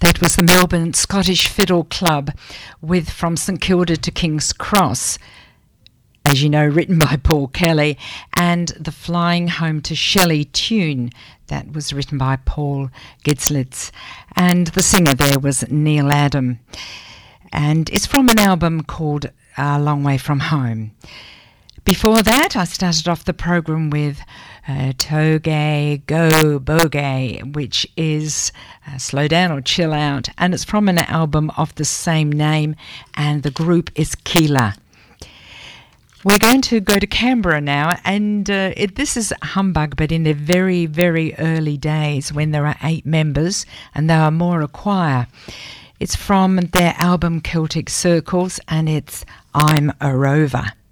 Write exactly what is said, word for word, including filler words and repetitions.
That was the Melbourne Scottish Fiddle Club with From St Kilda to King's Cross, as you know, written by Paul Kelly, and the Flying Home to Shelley tune that was written by Paul Gitzlitz, and the singer there was Neil Adam, and it's from an album called A Long Way From Home. Before that, I started off the program with uh, Togay Go Bogay, which is uh, Slow Down or Chill Out, and it's from an album of the same name, and the group is Keela. We're going to go to Canberra now, and uh, it, this is Humbug, but in their very, very early days when there are eight members, and they are more a choir. It's from their album Celtic Circles, and it's I'm a Rover.